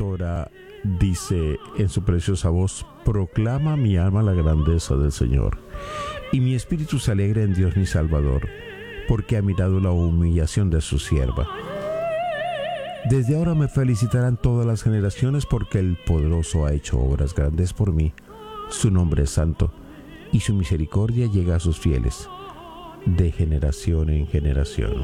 Ahora dice en su preciosa voz: proclama mi alma la grandeza del Señor, y mi espíritu se alegra en Dios mi Salvador, porque ha mirado la humillación de su sierva. Desde ahora me felicitarán todas las generaciones, porque el Poderoso ha hecho obras grandes por mí. Su nombre es santo, y su misericordia llega a sus fieles, de generación en generación.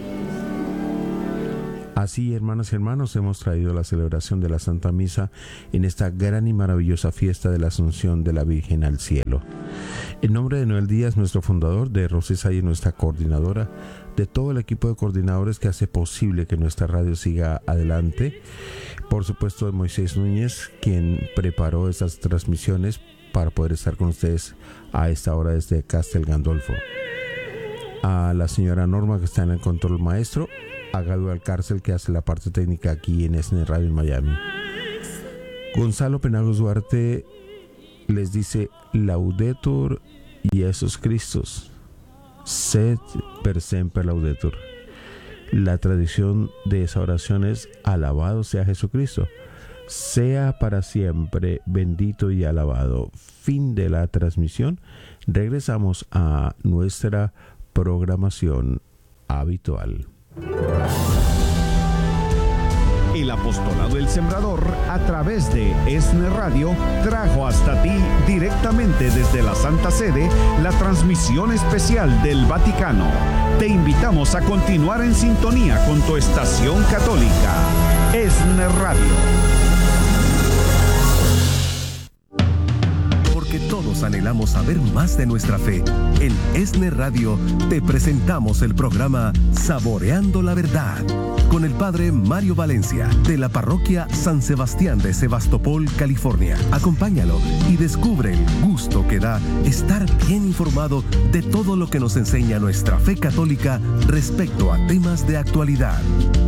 Así, hermanas y hermanos, hemos traído la celebración de la Santa Misa en esta gran y maravillosa fiesta de la Asunción de la Virgen al cielo. En nombre de Noel Díaz, nuestro fundador, de Rosy Salle, nuestra coordinadora, de todo el equipo de coordinadores que hace posible que nuestra radio siga adelante, por supuesto de Moisés Núñez, quien preparó estas transmisiones para poder estar con ustedes a esta hora desde Castel Gandolfo, a la señora Norma, que está en el control maestro, a Gadu Alcárcel, que hace la parte técnica aquí en ESNE Radio en Miami. Gonzalo Penagos Duarte les dice: Laudetur Jesus Christus, sed per semper laudetur. La tradición de esa oración es: alabado sea Jesucristo, sea para siempre bendito y alabado. Fin de la transmisión. Regresamos a nuestra programación habitual. El apostolado del Sembrador, a través de ESNE Radio, trajo hasta ti directamente desde la Santa Sede la transmisión especial del Vaticano. Te invitamos a continuar en sintonía con tu estación católica, ESNE Radio. Porque todos anhelamos saber más de nuestra fe, en ESNE Radio te presentamos el programa Saboreando la Verdad, con el Padre Mario Valencia, de la Parroquia San Sebastián de Sebastopol, California. Acompáñalo y descubre el gusto que da estar bien informado de todo lo que nos enseña nuestra fe católica respecto a temas de actualidad.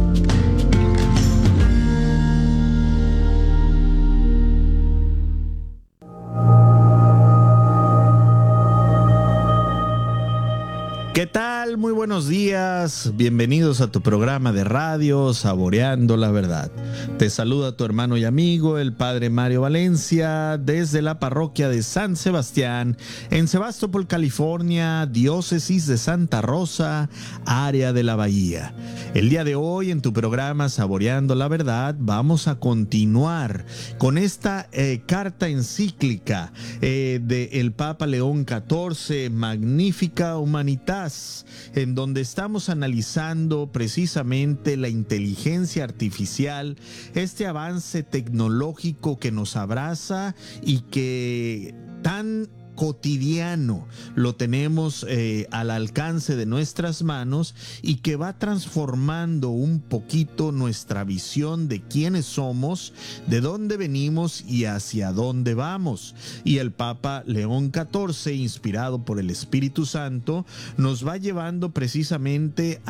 ¿Qué tal? Muy buenos días. Bienvenidos a tu programa de radio Saboreando la Verdad. Te saluda tu hermano y amigo, el Padre Mario Valencia, desde la parroquia de San Sebastián, en Sebastopol, California, diócesis de Santa Rosa, área de la Bahía. El día de hoy, en tu programa Saboreando la Verdad, vamos a continuar con esta carta encíclica del Papa León XIV, Magnificat Humanitas, en donde estamos analizando precisamente la inteligencia artificial, este avance tecnológico que nos abraza y que tan cotidiano lo tenemos al alcance de nuestras manos, y que va transformando un poquito nuestra visión de quiénes somos, de dónde venimos y hacia dónde vamos. Y el Papa León XIV, inspirado por el Espíritu Santo, nos va llevando precisamente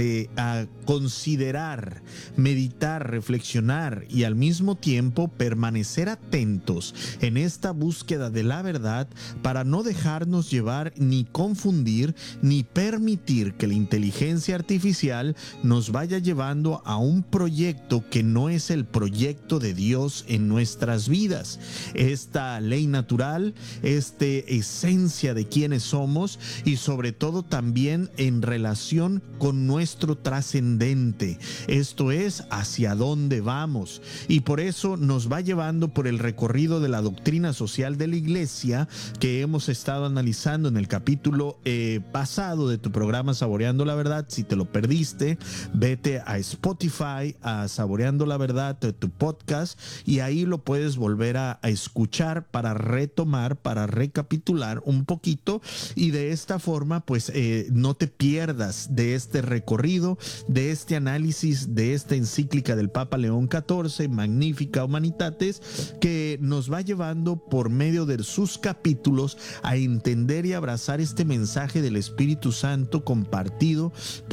a considerar, meditar, reflexionar y al mismo tiempo permanecer atentos en esta búsqueda de la verdad, para no dejarnos llevar ni confundir ni permitir que la inteligencia artificial nos vaya llevando a un proyecto que no es el proyecto de Dios en nuestras vidas. Esta ley natural, esta esencia de quiénes somos, y sobre todo también en relación con nuestro trascendente, esto es, hacia dónde vamos. Y por eso nos va llevando por el recorrido de la doctrina social de la Iglesia, que hemos estado analizando en el capítulo pasado de tu programa Saboreando la Verdad. Si te lo perdiste, vete a Spotify, a Saboreando la Verdad, tu podcast, y ahí lo puedes volver a escuchar para retomar, para recapitular un poquito, y de esta forma pues no te pierdas de este recorrido, de este análisis, de esta encíclica del Papa León XIV, Magnificat Humanitates, que nos va llevando por medio de sus capítulos a entender y abrazar este mensaje del Espíritu Santo compartido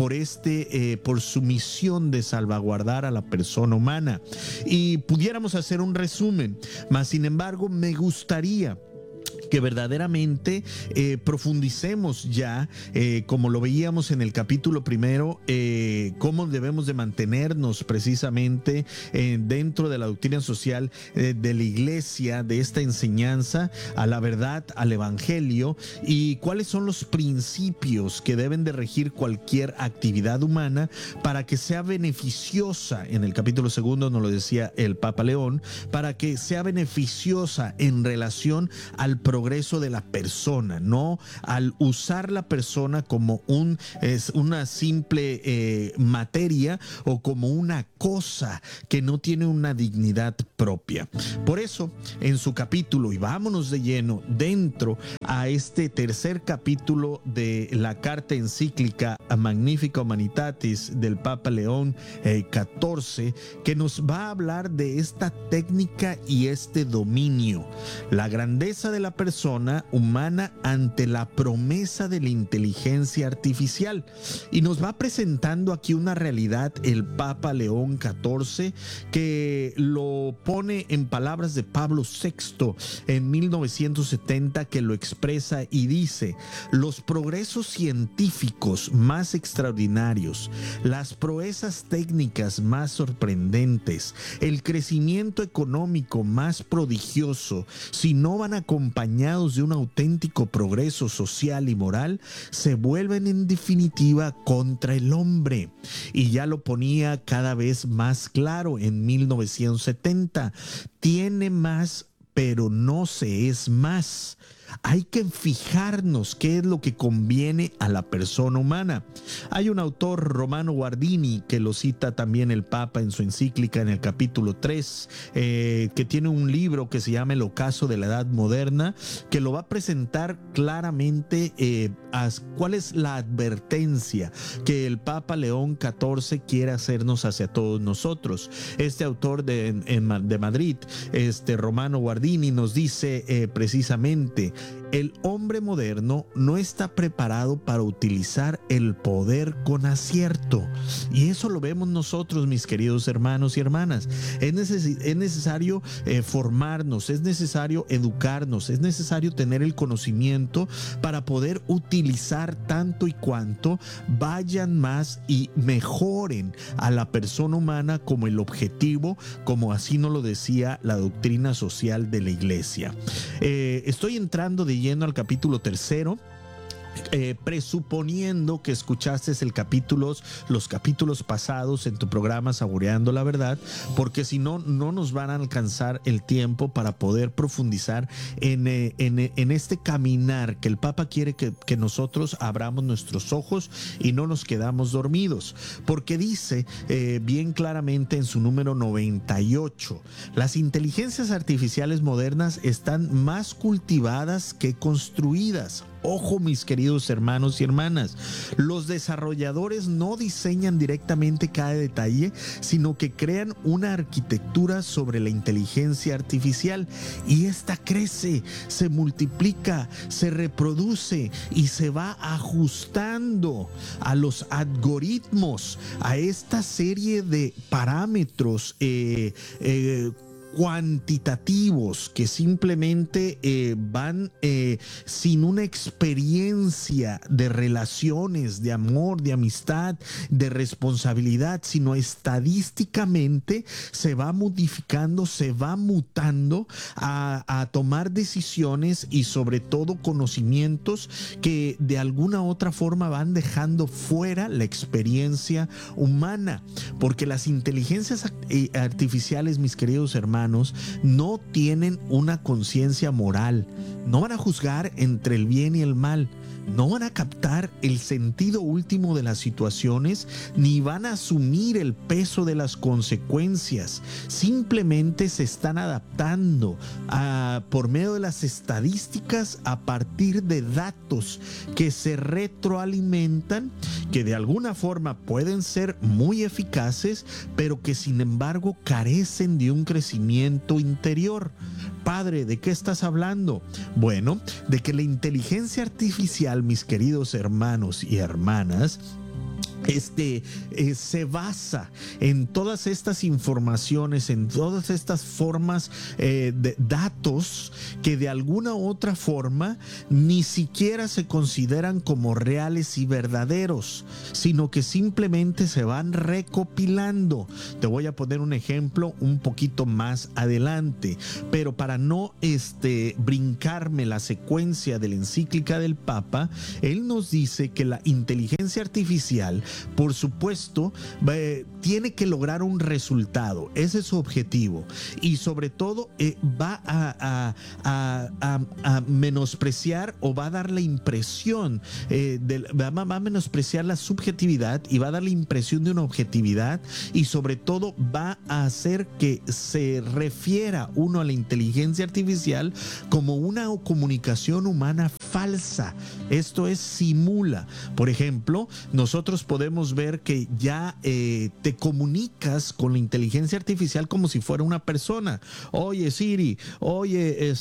por su misión de salvaguardar a la persona humana. Y pudiéramos hacer un resumen, mas sin embargo me gustaría que verdaderamente profundicemos ya, como lo veíamos en el capítulo primero, cómo debemos de mantenernos precisamente dentro de la doctrina social de la iglesia, de esta enseñanza a la verdad, al evangelio, y cuáles son los principios que deben de regir cualquier actividad humana para que sea beneficiosa. En el capítulo segundo nos lo decía el Papa León, para que sea beneficiosa en relación al progreso de la persona, no al usar la persona como una simple materia o como una cosa que no tiene una dignidad propia. Por eso, en su capítulo, y vámonos de lleno dentro a este tercer capítulo de la carta encíclica Magnificat Humanitatis del Papa León XIV, que nos va a hablar de esta técnica y este dominio, la grandeza de la persona humana ante la promesa de la inteligencia artificial, y nos va presentando aquí una realidad el Papa León XIV que lo pone en palabras de Pablo VI en 1970, que lo expresa y dice: los progresos científicos más extraordinarios, las proezas técnicas más sorprendentes, el crecimiento económico más prodigioso, si no van acompañados de un auténtico progreso social y moral, se vuelven en definitiva contra el hombre. Y ya lo ponía cada vez más claro en 1970: tiene más, pero no se es más. Hay que fijarnos qué es lo que conviene a la persona humana. Hay un autor, Romano Guardini, que lo cita también el Papa en su encíclica en el capítulo 3, que tiene un libro que se llama El ocaso de la Edad Moderna, que lo va a presentar claramente cuál es la advertencia que el Papa León XIV quiere hacernos hacia todos nosotros. Este autor de Madrid, Romano Guardini, nos dice precisamente: el hombre moderno no está preparado para utilizar el poder con acierto. Y eso lo vemos nosotros, mis queridos hermanos y hermanas. Es necesario formarnos, es necesario educarnos, es necesario tener el conocimiento para poder utilizar tanto y cuanto vayan más y mejoren a la persona humana como el objetivo, como así nos lo decía la doctrina social de la iglesia. Estoy entrando de lleno al capítulo tercero, presuponiendo que escuchaste los capítulos pasados en tu programa Saboreando la Verdad, porque si no, no nos van a alcanzar el tiempo para poder profundizar en este caminar que el Papa quiere que nosotros abramos nuestros ojos y no nos quedamos dormidos, porque dice bien claramente en su número 98: las inteligencias artificiales modernas están más cultivadas que construidas. Ojo, mis queridos hermanos y hermanas, los desarrolladores no diseñan directamente cada detalle, sino que crean una arquitectura sobre la inteligencia artificial, y esta crece, se multiplica, se reproduce y se va ajustando a los algoritmos, a esta serie de parámetros cuantitativos que simplemente van sin una experiencia de relaciones, de amor, de amistad, de responsabilidad, sino estadísticamente se va modificando, se va mutando a tomar decisiones y sobre todo conocimientos que de alguna otra forma van dejando fuera la experiencia humana, porque las inteligencias artificiales, mis queridos hermanos, no tienen una conciencia moral, no van a juzgar entre el bien y el mal, no van a captar el sentido último de las situaciones, ni van a asumir el peso de las consecuencias. Simplemente se están adaptando por medio de las estadísticas a partir de datos que se retroalimentan, que de alguna forma pueden ser muy eficaces, pero que sin embargo carecen de un crecimiento interior. Padre, ¿de qué estás hablando? Bueno, de que la inteligencia artificial, mis queridos hermanos y hermanas, se basa en todas estas informaciones, en todas estas formas de datos que de alguna u otra forma ni siquiera se consideran como reales y verdaderos, sino que simplemente se van recopilando. Te voy a poner un ejemplo un poquito más adelante, pero para no brincarme la secuencia de la encíclica del Papa, él nos dice que la inteligencia artificial, por supuesto, tiene que lograr un resultado. Ese es su objetivo. Y sobre todo va a menospreciar, o va a dar la impresión, va a menospreciar la subjetividad y va a dar la impresión de una objetividad, y sobre todo va a hacer que se refiera uno a la inteligencia artificial como una comunicación humana falsa. Esto es, simula. Por ejemplo, nosotros podemos ver que ya te comunicas con la inteligencia artificial como si fuera una persona. Oye Siri, oye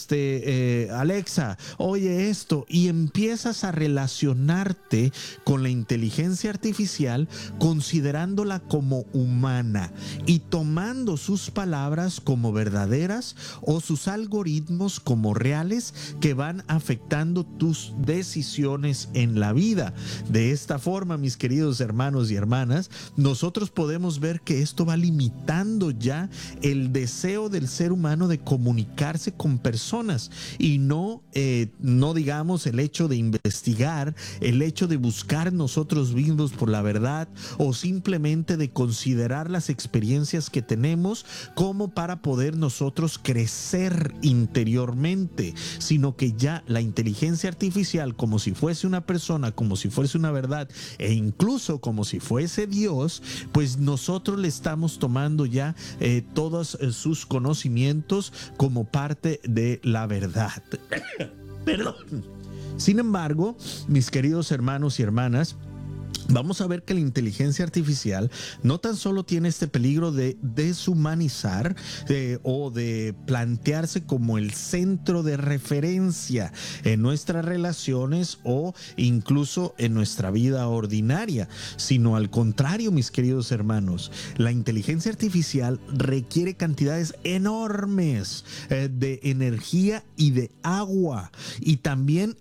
Alexa, oye esto, y empiezas a relacionarte con la inteligencia artificial considerándola como humana y tomando sus palabras como verdaderas o sus algoritmos como reales que van afectando tus decisiones en la vida. De esta forma, mis queridos hermanos y hermanas, nosotros podemos ver que esto va limitando ya el deseo del ser humano de comunicarse con personas, y no digamos el hecho de investigar, el hecho de buscar nosotros mismos por la verdad, o simplemente de considerar las experiencias que tenemos como para poder nosotros crecer interiormente, sino que ya la inteligencia artificial, como si fuese una persona, como si fuese una verdad, e incluso como si fuese Dios, pues nosotros le estamos tomando ya todos sus conocimientos como parte de la verdad. Perdón. Sin embargo, mis queridos hermanos y hermanas, vamos a ver que la inteligencia artificial no tan solo tiene este peligro de deshumanizar o de plantearse como el centro de referencia en nuestras relaciones o incluso en nuestra vida ordinaria, sino al contrario, mis queridos hermanos, la inteligencia artificial requiere cantidades enormes de energía y de agua, y también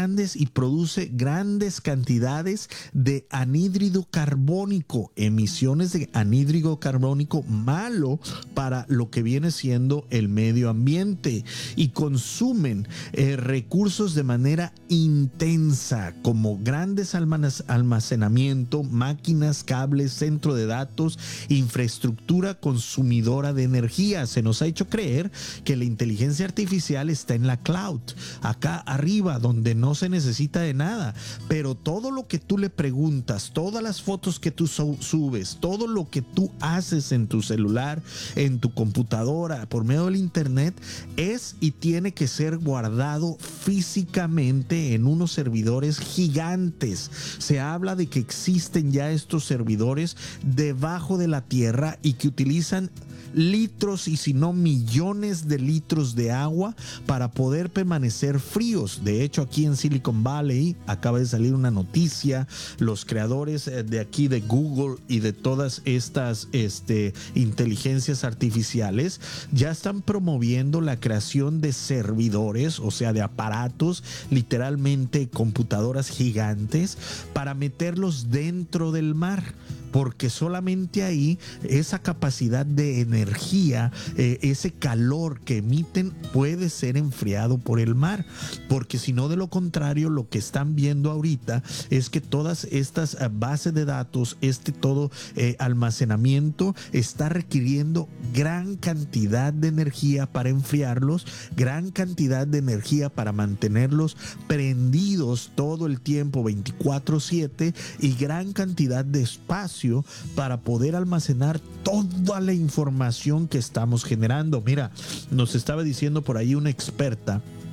produce grandes cantidades de anhídrido carbónico, emisiones de anhídrido carbónico malo para lo que viene siendo el medio ambiente, y consumen recursos de manera intensa, como grandes almacenamiento, máquinas, cables, centro de datos, infraestructura consumidora de energía. Se nos ha hecho creer que la inteligencia artificial está en la cloud, acá arriba, donde no se necesita de nada, pero todo lo que tú le preguntas, todas las fotos que tú subes, todo lo que tú haces en tu celular, en tu computadora, por medio del internet, es y tiene que ser guardado físicamente en unos servidores gigantes. Se habla de que existen ya estos servidores debajo de la tierra y que utilizan litros y si no millones de litros de agua para poder permanecer fríos. De hecho, aquí en Silicon Valley acaba de salir una noticia. Los creadores de aquí de Google y de todas estas inteligencias artificiales ya están promoviendo la creación de servidores, o sea, de aparatos, literalmente computadoras gigantes, para meterlos dentro del mar, porque solamente ahí esa capacidad de energía, ese calor que emiten puede ser enfriado por el mar, porque si no, de lo contrario, lo que están viendo ahorita es que todas estas bases de datos, todo almacenamiento está requiriendo gran cantidad de energía para enfriarlos, gran cantidad de energía para mantenerlos prendidos todo el tiempo 24/7 y gran cantidad de espacio para poder almacenar toda la información que estamos generando. Mira, nos estaba diciendo por ahí una experta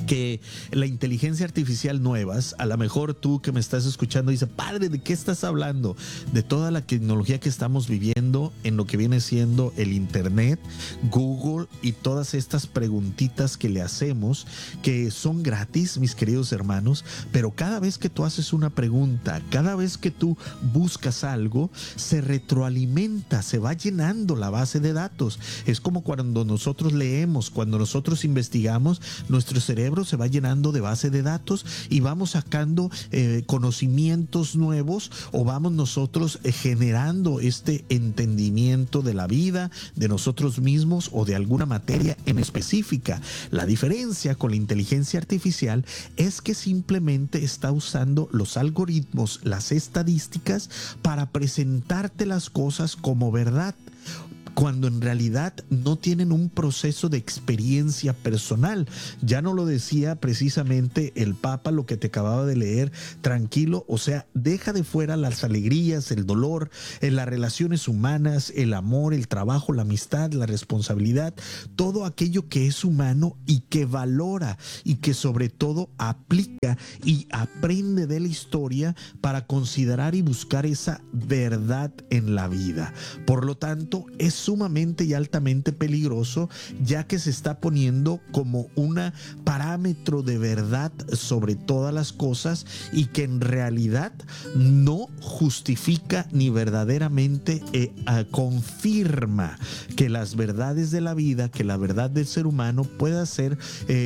que la inteligencia artificial nuevas, a lo mejor tú que me estás escuchando dices, padre, ¿de qué estás hablando? De toda la tecnología que estamos viviendo en lo que viene siendo el internet, Google y todas estas preguntitas que le hacemos, que son gratis, mis queridos hermanos, pero cada vez que tú haces una pregunta, cada vez que tú buscas algo, se retroalimenta, se va llenando la base de datos. Es como cuando nosotros leemos, cuando nosotros investigamos, nuestro cerebro se va llenando de base de datos y vamos sacando conocimientos nuevos, o vamos nosotros generando este entendimiento de la vida, de nosotros mismos o de alguna materia en específica. La diferencia con la inteligencia artificial es que simplemente está usando los algoritmos, las estadísticas para presentarte las cosas como verdad, cuando en realidad no tienen un proceso de experiencia personal. Ya no lo decía precisamente el Papa, lo que te acababa de leer, tranquilo, o sea, deja de fuera las alegrías, el dolor, las relaciones humanas, el amor, el trabajo, la amistad, la responsabilidad, todo aquello que es humano y que valora y que sobre todo aplica y aprende de la historia para considerar y buscar esa verdad en la vida. Por lo tanto, es sumamente y altamente peligroso, ya que se está poniendo como un parámetro de verdad sobre todas las cosas y que en realidad no justifica ni verdaderamente confirma que las verdades de la vida, que la verdad del ser humano pueda ser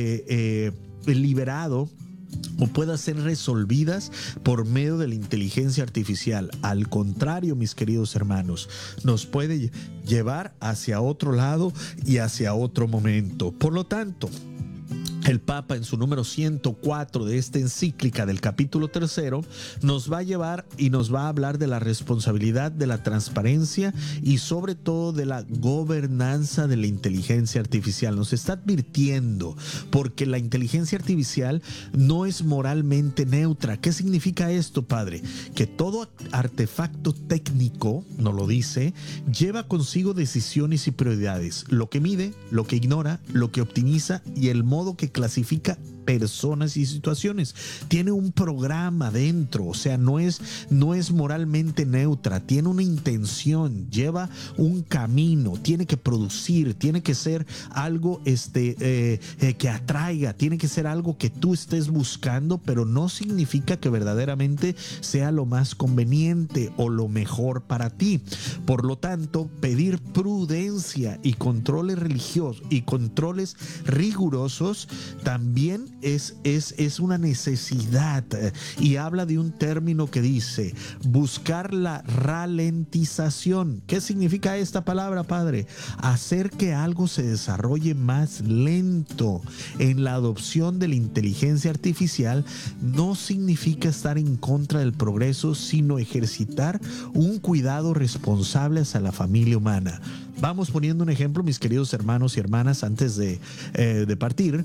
liberado o puedan ser resolvidas por medio de la inteligencia artificial. Al contrario, mis queridos hermanos, nos puede llevar hacia otro lado y hacia otro momento. Por lo tanto, el Papa en su número 104 de esta encíclica del capítulo 3 nos va a llevar y nos va a hablar de la responsabilidad, de la transparencia y sobre todo de la gobernanza de la inteligencia artificial. Nos está advirtiendo porque la inteligencia artificial no es moralmente neutra. ¿Qué significa esto, padre? Que todo artefacto técnico, nos lo dice, lleva consigo decisiones y prioridades. Lo que mide, lo que ignora, lo que optimiza y el modo que clasifica personas y situaciones. Tiene un programa dentro, o sea, no es moralmente neutra, tiene una intención, lleva un camino, tiene que producir, tiene que ser algo que atraiga, tiene que ser algo que tú estés buscando, pero no significa que verdaderamente sea lo más conveniente o lo mejor para ti. Por lo tanto, pedir prudencia y controles religiosos y controles rigurosos también es una necesidad, y habla de un término que dice buscar la ralentización. ¿Qué significa esta palabra, padre? Hacer que algo se desarrolle más lento. En la adopción de la inteligencia artificial no significa estar en contra del progreso, sino ejercitar un cuidado responsable hacia la familia humana. Vamos poniendo un ejemplo, mis queridos hermanos y hermanas, antes de partir.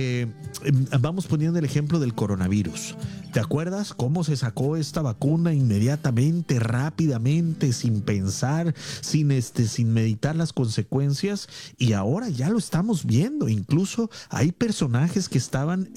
Vamos poniendo el ejemplo del coronavirus. ¿Te acuerdas cómo se sacó esta vacuna inmediatamente, rápidamente, sin pensar, sin meditar las consecuencias? Y ahora ya lo estamos viendo. Incluso hay personajes que estaban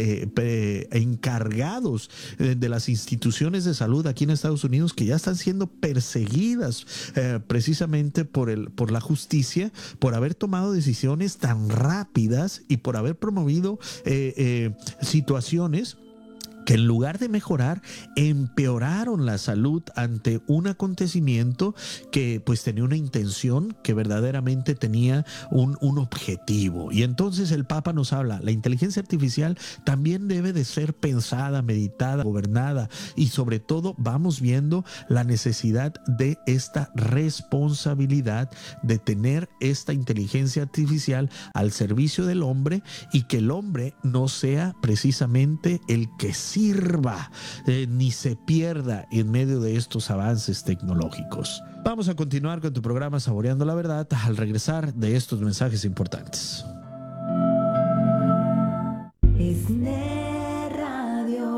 encargados de las instituciones de salud aquí en Estados Unidos, que ya están siendo perseguidas precisamente por la justicia, por haber tomado decisiones tan rápidas y por haber promovido situaciones que en lugar de mejorar, empeoraron la salud ante un acontecimiento que pues tenía una intención, que verdaderamente tenía un objetivo. Y entonces el Papa nos habla, la inteligencia artificial también debe de ser pensada, meditada, gobernada, y sobre todo vamos viendo la necesidad de esta responsabilidad de tener esta inteligencia artificial al servicio del hombre, y que el hombre no sea precisamente el que sirva ni se pierda en medio de estos avances tecnológicos. Vamos a continuar con tu programa Saboreando la Verdad al regresar de estos mensajes importantes. ESNE Radio.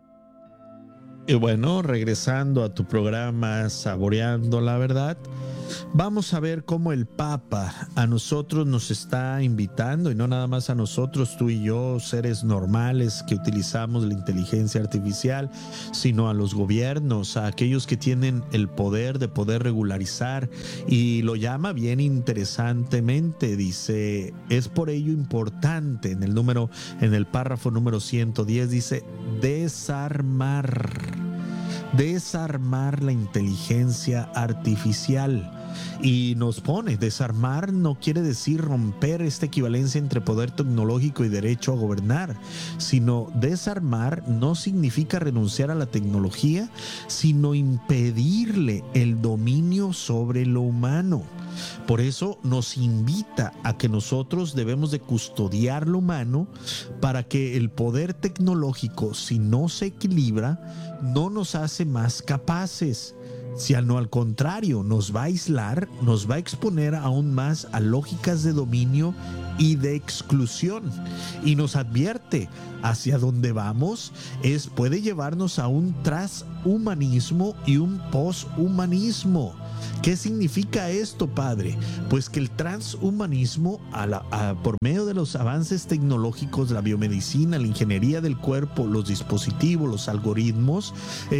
Y bueno, regresando a tu programa Saboreando la Verdad, Vamos a ver cómo el Papa a nosotros nos está invitando, y no nada más a nosotros, tú y yo, seres normales que utilizamos la inteligencia artificial, sino a los gobiernos, a aquellos que tienen el poder de poder regularizar, y lo llama bien interesantemente. Dice, es por ello importante, en el párrafo número 110 dice, desarmar la inteligencia artificial. Y nos pone, desarmar no quiere decir romper esta equivalencia entre poder tecnológico y derecho a gobernar, sino desarmar no significa renunciar a la tecnología, sino impedirle el dominio sobre lo humano. Por eso nos invita a que nosotros debemos de custodiar lo humano para que el poder tecnológico, si no se equilibra, no nos hace más capaces. Si no, al contrario, nos va a aislar, nos va a exponer aún más a lógicas de dominio y de exclusión. Y nos advierte, hacia dónde vamos puede llevarnos a un transhumanismo y un poshumanismo. ¿Qué significa esto, padre? Pues que el transhumanismo, por medio de los avances tecnológicos, la biomedicina, la ingeniería del cuerpo, los dispositivos, los algoritmos,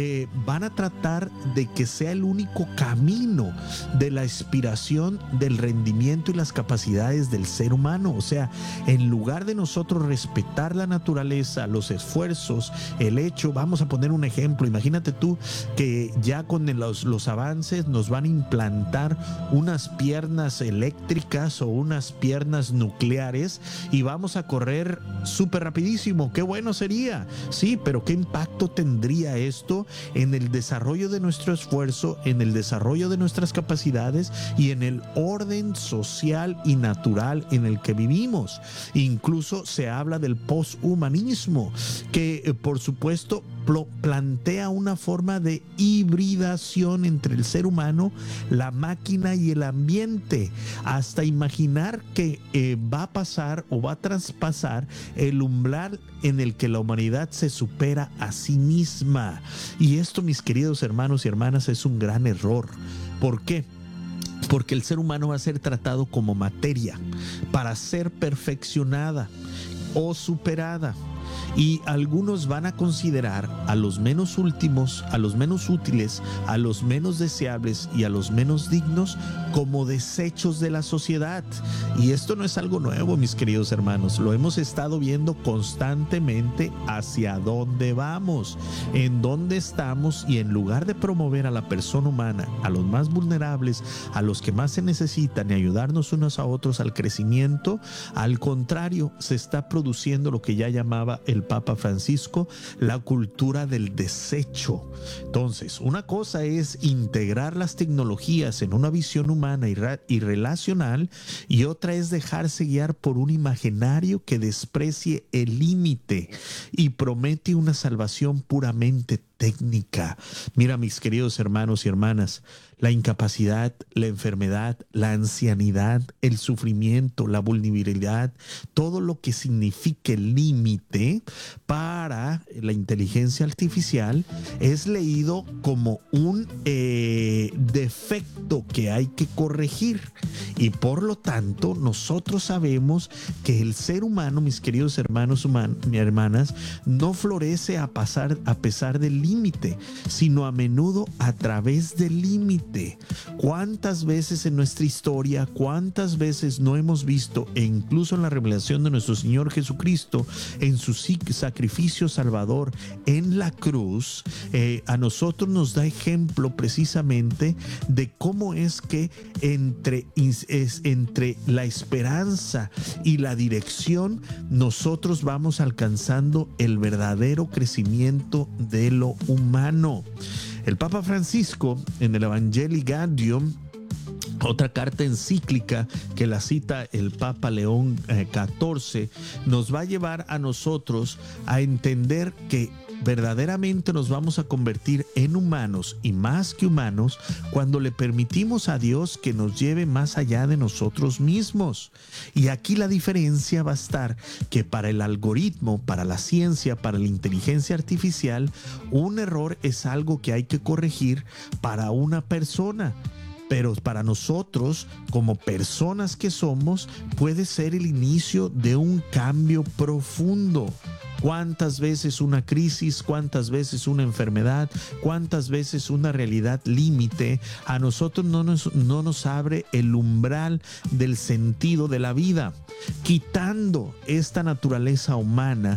van a tratar de que sea el único camino de la aspiración del rendimiento y las capacidades del ser humano. O sea, en lugar de nosotros respetar la naturaleza, los esfuerzos, el hecho, vamos a poner un ejemplo, imagínate tú que ya con los avances nos van a implantar unas piernas eléctricas o unas piernas nucleares y vamos a correr súper rapidísimo. Qué bueno sería, sí, pero ¿qué impacto tendría esto en el desarrollo de nuestro esfuerzo, en el desarrollo de nuestras capacidades y en el orden social y natural en el que vivimos? Incluso se habla del poshumanismo, que por supuesto plantea una forma de hibridación entre el ser humano, la máquina y el ambiente, hasta imaginar que va a pasar o va a traspasar el umbral en el que la humanidad se supera a sí misma. Y esto, mis queridos hermanos y hermanas, es un gran error. ¿Por qué? Porque el ser humano va a ser tratado como materia para ser perfeccionada o superada. Y algunos van a considerar a los menos últimos, a los menos útiles, a los menos deseables y a los menos dignos como desechos de la sociedad. Y esto no es algo nuevo, mis queridos hermanos. Lo hemos estado viendo constantemente hacia dónde vamos, en dónde estamos, y en lugar de promover a la persona humana, a los más vulnerables, a los que más se necesitan y ayudarnos unos a otros al crecimiento, al contrario, se está produciendo lo que ya llamaba el Papa Francisco, la cultura del desecho. Entonces, una cosa es integrar las tecnologías en una visión humana y relacional, y otra es dejarse guiar por un imaginario que desprecie el límite y promete una salvación puramente técnica. Mira, mis queridos hermanos y hermanas, la incapacidad, la enfermedad, la ancianidad, el sufrimiento, la vulnerabilidad, todo lo que signifique límite para la inteligencia artificial es leído como un defecto que hay que corregir. Y por lo tanto, nosotros sabemos que el ser humano, mis queridos hermanos y hermanas, no florece a pesar del límite, sino a menudo a través del límite. ¿Cuántas veces en nuestra historia, cuántas veces no hemos visto, e incluso en la revelación de nuestro Señor Jesucristo, en su sacrificio salvador en la cruz, a nosotros nos da ejemplo precisamente de cómo es que entre la esperanza y la dirección nosotros vamos alcanzando el verdadero crecimiento de lo humano. El Papa Francisco, en el Evangelii Gaudium, otra carta encíclica que la cita el Papa León XIV, nos va a llevar a nosotros a entender que verdaderamente nos vamos a convertir en humanos, y más que humanos, cuando le permitimos a Dios que nos lleve más allá de nosotros mismos. Y aquí la diferencia va a estar que para el algoritmo, para la ciencia, para la inteligencia artificial, un error es algo que hay que corregir. Para una persona, pero para nosotros, como personas que somos, puede ser el inicio de un cambio profundo. ¿Cuántas veces una crisis, cuántas veces una enfermedad, cuántas veces una realidad límite a nosotros no nos abre el umbral del sentido de la vida? Quitando esta naturaleza humana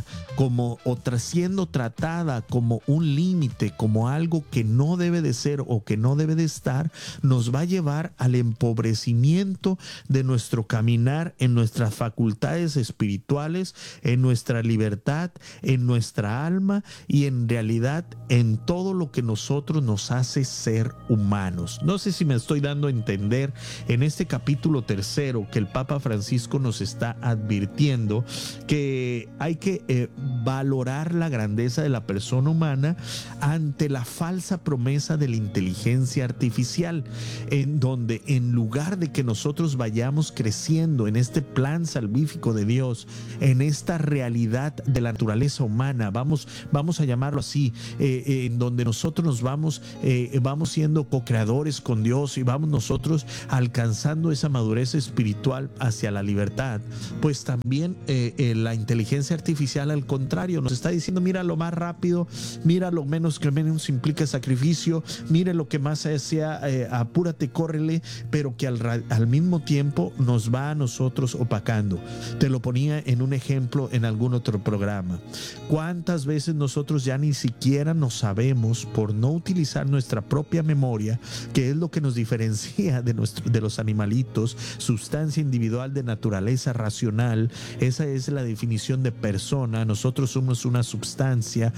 siendo tratada como un límite, como algo que no debe de ser o que no debe de estar, nos va a llevar al empobrecimiento de nuestro caminar en nuestras facultades espirituales, en nuestra libertad, en nuestra alma y en realidad en todo lo que nosotros nos hace ser humanos. No sé si me estoy dando a entender en este capítulo 3 que el Papa Francisco nos está advirtiendo que hay que valorar la grandeza de la persona humana ante la falsa promesa de la inteligencia artificial, en donde en lugar de que nosotros vayamos creciendo en este plan salvífico de Dios, en esta realidad de la naturaleza humana, vamos a llamarlo así, en donde nosotros nos vamos siendo co-creadores con Dios y vamos nosotros alcanzando esa madurez espiritual hacia la libertad, pues también la inteligencia artificial, al contrario, nos está diciendo: mira lo más rápido, mira lo menos que menos implica sacrificio, mire lo que más sea, apúrate, córrele, pero que al mismo tiempo nos va a nosotros opacando. Te lo ponía en un ejemplo en algún otro programa. ¿Cuántas veces nosotros ya ni siquiera nos sabemos, por no utilizar nuestra propia memoria, que es lo que nos diferencia de los animalitos, sustancia individual de naturaleza racional? Esa es la definición de persona. Nosotros somos una sustancia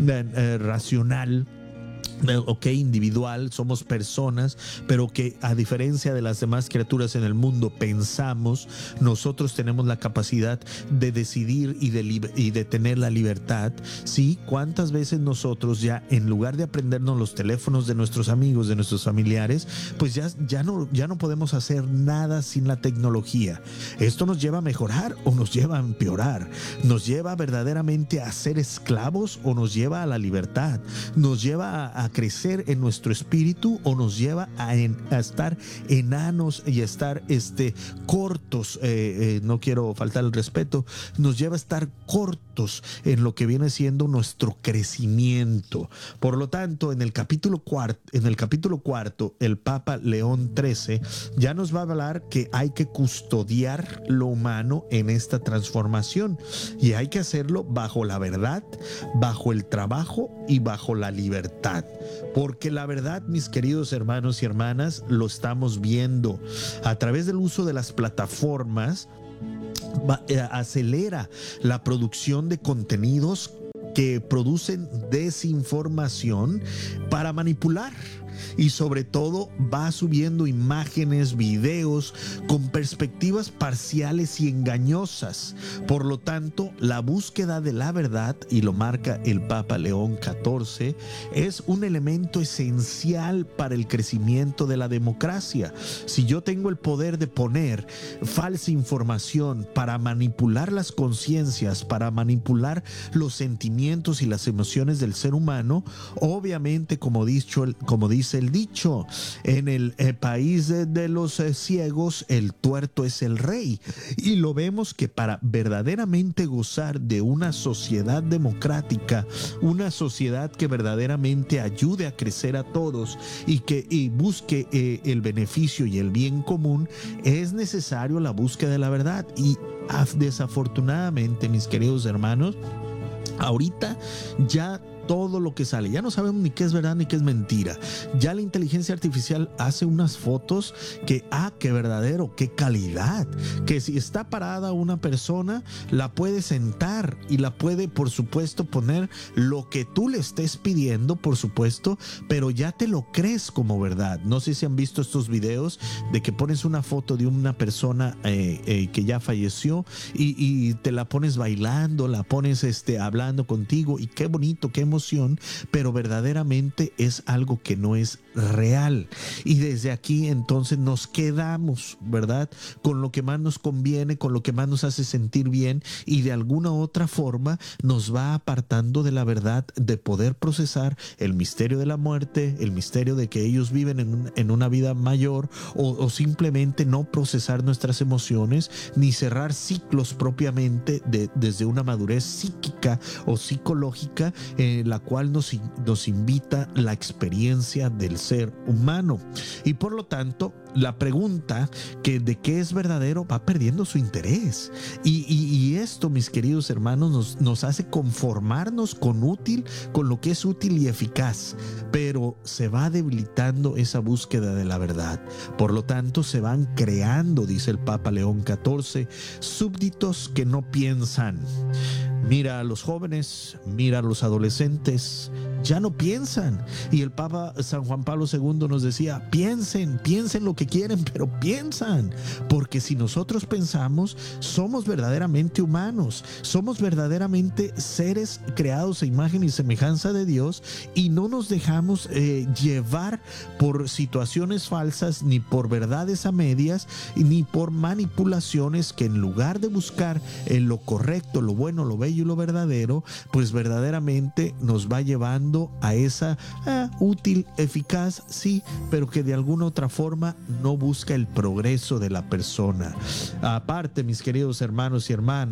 racional, individual, somos personas, pero que a diferencia de las demás criaturas en el mundo pensamos. Nosotros tenemos la capacidad de decidir y de tener la libertad. ¿Sí? ¿Cuántas veces nosotros ya, en lugar de aprendernos los teléfonos de nuestros amigos, de nuestros familiares, pues ya no podemos hacer nada sin la tecnología? Esto nos lleva a mejorar o nos lleva a empeorar, nos lleva verdaderamente a ser esclavos o nos lleva a la libertad, nos lleva a crecer en nuestro espíritu o nos lleva a estar enanos y a estar cortos, no quiero faltar el respeto, nos lleva a estar cortos en lo que viene siendo nuestro crecimiento. Por lo tanto, en el capítulo cuarto, el Papa León XIII ya nos va a hablar que hay que custodiar lo humano en esta transformación y hay que hacerlo bajo la verdad, bajo el trabajo y bajo la libertad. Porque la verdad, mis queridos hermanos y hermanas, lo estamos viendo a través del uso de las plataformas. Acelera la producción de contenidos que producen desinformación para manipular. Y sobre todo va subiendo imágenes, videos con perspectivas parciales y engañosas. Por lo tanto, la búsqueda de la verdad, y lo marca el Papa León XIV, es un elemento esencial para el crecimiento de la democracia. Si yo tengo el poder de poner falsa información para manipular las conciencias, para manipular los sentimientos y las emociones del ser humano, obviamente, como dice el dicho, en el país de los ciegos, el tuerto es el rey. Y lo vemos que para verdaderamente gozar de una sociedad democrática, una sociedad que verdaderamente ayude a crecer a todos y busque el beneficio y el bien común, es necesario la búsqueda de la verdad. Y desafortunadamente, mis queridos hermanos, ahorita ya todo lo que sale, ya no sabemos ni qué es verdad ni qué es mentira. Ya la inteligencia artificial hace unas fotos que, qué verdadero, qué calidad, que si está parada una persona, la puede sentar y la puede, por supuesto, poner lo que tú le estés pidiendo, por supuesto, pero ya te lo crees como verdad. No sé si han visto estos videos de que pones una foto de una persona que ya falleció y te la pones bailando, la pones hablando contigo, y qué bonito, qué emocionante emoción, pero verdaderamente es algo que no es real. Y desde aquí entonces nos quedamos, ¿verdad?, con lo que más nos conviene, con lo que más nos hace sentir bien, y de alguna u otra forma nos va apartando de la verdad de poder procesar el misterio de la muerte, el misterio de que ellos viven en una vida mayor, o simplemente no procesar nuestras emociones, ni cerrar ciclos propiamente desde una madurez psíquica o psicológica, la cual nos invita la experiencia del ser humano. Y por lo tanto, la pregunta de qué es verdadero va perdiendo su interés. Y esto, mis queridos hermanos, nos hace conformarnos con lo que es útil y eficaz, pero se va debilitando esa búsqueda de la verdad. Por lo tanto, se van creando, dice el Papa León XIV, súbditos que no piensan. Mira a los jóvenes, mira a los adolescentes, ya no piensan. Y el Papa San Juan Pablo II nos decía, piensen lo que quieren, pero piensan. Porque si nosotros pensamos, somos verdaderamente humanos, somos verdaderamente seres creados a imagen y semejanza de Dios, y no nos dejamos llevar por situaciones falsas, ni por verdades a medias, ni por manipulaciones que, en lugar de buscar en lo correcto, lo bueno, lo bello y lo verdadero, pues verdaderamente nos va llevando a esa útil, eficaz, sí, pero que de alguna otra forma no busca el progreso de la persona. Aparte, mis queridos hermanos y hermanas,